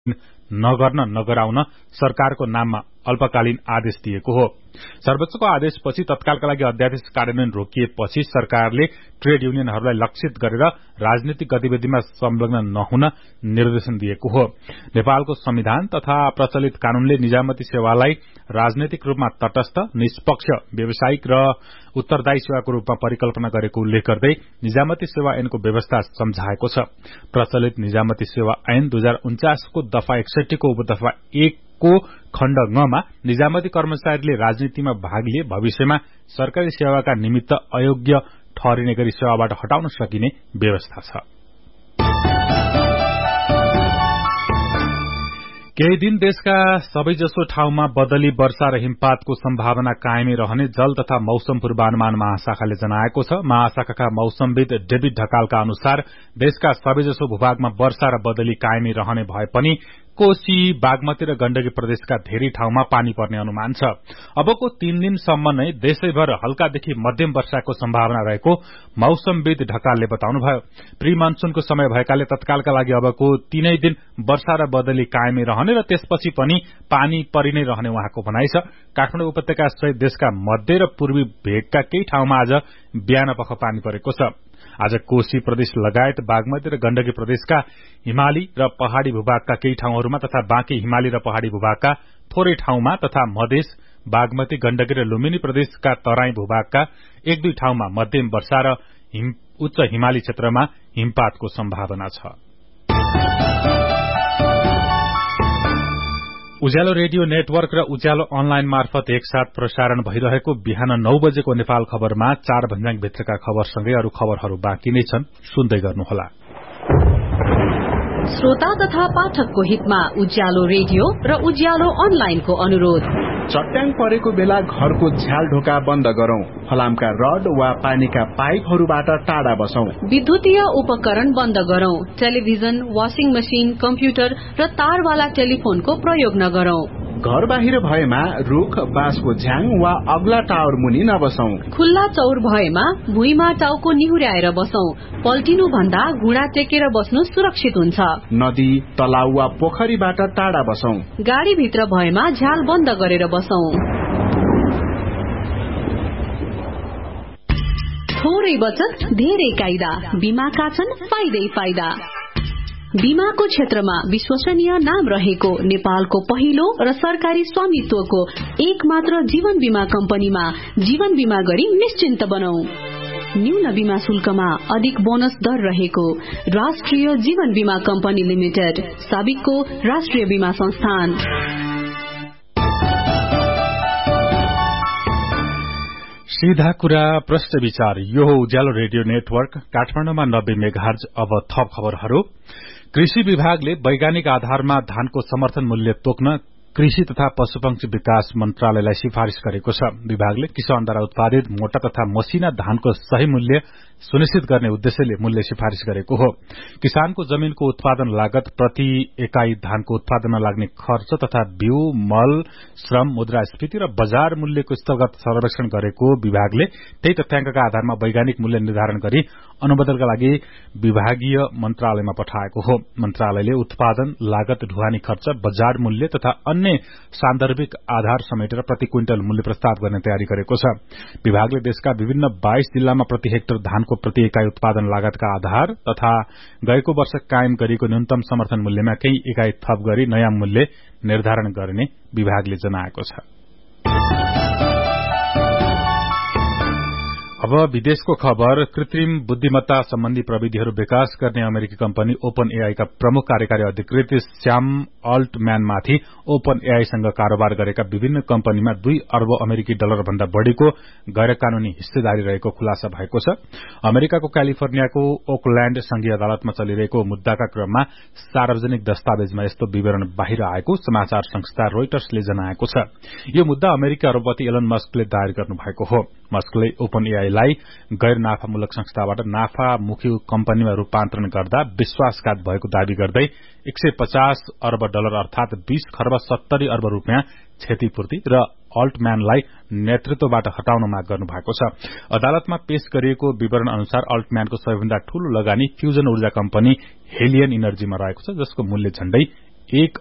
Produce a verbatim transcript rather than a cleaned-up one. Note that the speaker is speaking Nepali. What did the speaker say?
नगर्न नगराउन सरकारको नाममा अल्पकालीन आदेश दिएको हो। सर्वोच्चको आदेशपछि तत्कालका लागि अध्यादेश कार्यान्वयन रोकिएपछि सरकारले ट्रेड युनियनहरूलाई लक्षित गरेर राजनीतिक गतिविधिमा संलग्न नहुन निर्देशन दिएको हो। नेपालको संविधान तथा प्रचलित कानूनले निजामती सेवालाई राजनैतिक रूपमा तटस्थ, निष्पक्ष, व्यावसायिक र उत्तरदायी सेवाको रूपमा परिकल्पना गरेको उल्लेख गर्दै निजामती सेवा ऐनको व्यवस्था सम्झाएको छ। प्रचलित निजामती सेवा ऐन दुई हजार उन्चासको दफा एकसठी को उपदफा एक को खण्ड गमा निजामती कर्मचारीले राजनीतिमा भाग लिए भविष्यमा सरकारी सेवाका निमित्त अयोग्य ठहरिने गरी सेवाबाट हटाउन सकिने व्यवस्था छ। केही दिन देशका सबैजसो ठाउँमा बदली, वर्षा र हिमपातको सम्भावना कायमै रहने जल तथा मौसम पूर्वानुमान महाशाखाले जनाएको छ। महाशाखाका मौसमविद डेभिड ढकालका अनुसार देशका सबैजसो भूभागमा वर्षा र बदली कायमै रहने भए पनि कोशी, बागमती र गण्डकी प्रदेशका धेरै ठाउँमा पानी पर्ने अनुमान छ। अबको तीन दिनसम्म नै देशैभर हल्कादेखि मध्यम वर्षाको सम्भावना रहेको मौसमविद ढकालले बताउनुभयो। प्री मनसूनको समय भएकाले तत्कालका लागि अबको तीनै दिन वर्षा र बदली कायमै रहने र त्यसपछि पनि पानी परि नै रहने उहाँको भनाइ छ। काठमाडौँ उपत्यका सहित देशका मध्य र पूर्वी भेगका केही ठाउँमा आज बिहानपख पानी परेको छ। आज कोशी प्रदेश लगायत बागमती र गण्डकी प्रदेशका हिमाली र पहाड़ी भूभागका केही ठाउँहरूमा तथा बाँकी हिमाली र पहाड़ी भूभागका थोरै ठाउँमा तथा मधेस, बागमती, गण्डकी र लुम्बिनी प्रदेशका तराई भूभागका एक दुई ठाउँमा मध्यम वर्षा र उच्च हिमाली क्षेत्रमा हिमपातको सम्भावना छ। उज्यालो रेडियो नेटवर्क र उज्यालो अनलाइन मार्फत एकसाथ प्रसारण भइरहेको बिहान नौ बजेको नेपाल खबरमा चार भन्ज्याङ भित्रका खबरसँगै अरू खबरहरू बाँकी नै छन्, सुन्दै गर्नुहोला। श्रोता तथा पाठकको हितमा उज्यालो रेडियो र उज्यालो अनलाइनको अनुरोध। चट्याङ परेको बेला घरको झ्याल ढोका बन्द गरौं, फलामका रड वा पानीका पाइपहरूबाट टाढा बसौं, विद्युतीय उपकरण बन्द गरौं, टेलिभिजन, वाशिङ मशिन, कम्प्युटर र तारवाला टेलिफोनको प्रयोग नगरौं। घर बाहिर भएमा रुख, बाँसको झ्याङ वा अग्ला टावर मुनि नबसौं। खुल्ला चौर भएमा भुइँमा टाउको निहुर्याएर बसौं। पल्टिनु भन्दा घुँडा टेकेर बस्नु सुरक्षित हुन्छ। नदी, तलाउ वा पोखरीबाट टाढा बसौं। गाडी भित्र भएमा झ्याल बन्द गरेर बसौं। थोरै बचत धेरै कायदा, बीमाका छन् फाइदै फाइदा। बीमाको क्षेत्रमा विश्वसनीय नाम रहेको नेपालको पहिलो र सरकारी स्वामित्वको एक मात्र जीवन बीमा कम्पनीमा जीवन बीमा गरी निश्चिन्त बनौ। न्यून बीमा शुल्कमा अधिक बोनस दर रहेको राष्ट्रिय जीवन बीमा कम्पनी लिमिटेड, साबिकको राष्ट्रिय बीमा संस्थान। सीधा कुरा, प्रश्न विचार, यो हो उज्यालो रेडियो नेटवर्क काठमाडौँमा नब्बे मेगाहर्ज। अब थप खबरहरू। कृषि विभागले वैज्ञानिक आधारमा धानको समर्थन मूल्य तोक्न कृषि तथा पशुपक्षी विकास मन्त्रालयलाई सिफारिश गरेको छ। विभागले किसानद्वारा उत्पादित मोटा तथा मसिना धानको सही मूल्य सुनिश्चित गर्ने उद्देश्यले मूल्य सिफारिश गरेको हो। किसानको जमीनको उत्पादन लागत, प्रति एकाई धानको उत्पादनमा लाग्ने खर्च तथा बिउ, मल, श्रम, मुद्रास्फीति र बजार मूल्यको स्तरगत सर्वेक्षण गरेको विभागले त्यही तथ्याङ्कका आधारमा वैज्ञानिक मूल्य निर्धारण गरी अनुबदलका लागि विभागीय मन्त्रालयमा पठाएको हो। मन्त्रालयले उत्पादन लागत, ढुवानी खर्च, बजार मूल्य तथा अन्य सान्दर्भिक आधार समेटेर प्रति क्विन्टल मूल्य प्रस्ताव गर्ने तयारी गरेको छ। विभागले देशका विभिन्न बाइस जिल्लामा प्रति हेक्टर धानको प्रति एकाई उत्पादन लागतका आधार तथा गएको वर्ष कायम गरिएको न्यूनतम समर्थन मूल्यमा केही एकाई थप गरी नयाँ मूल्य निर्धारण गर्ने विभागले जनाएको छ। अब विदेशको खबर। कृत्रिम बुद्धिमत्ता सम्बन्धी प्रविधिहरू विकास गर्ने अमेरिकी कम्पनी ओपन एआई का प्रमुख कार्यकारी अधिकृत स्याम अल्टम्यानमाथि ओपन एआईसँग कारोबार गरेका विभिन्न कम्पनीमा दुई अर्ब अमेरिकी डलर भन्दा बढ़ीको गैर कानूनी हिस्सेदारी रहेको खुलासा भएको छ। अमेरिकाको क्यालिफोर्नियाको ओकल्याण्ड संघीय अदालतमा चलिरहेको मुद्दाका क्रममा सार्वजनिक दस्तावेजमा यस्तो विवरण बाहिर आएको समाचार संस्था रोइटर्सले जनाएको छ। यो मुद्दा अमेरिकी अरबपति एलन मस्कले दायर गर्नु भएको हो। मस्कले ओपन एआईलाई गैर नाफामूलक संस्थाबाट नाफामुखी कम्पनीमा रूपान्तरण गर्दा विश्वासघात भएको दावी गर्दै एक सय पचास अर्ब डलर अर्थात बीस खर्ब सत्तरी अर्ब रूपियाँ क्षतिपूर्ति र अल्टम्यानलाई नेतृत्वबाट हटाउन माग गर्नु भएको छ। अदालतमा पेश गरिएको विवरण अनुसार अल्टम्यानको सबैभन्दा ठूलो लगानी फ्यूजन ऊर्जा कम्पनी हेलियन इनर्जीमा रहेको छ, जसको मूल्य झण्डै एक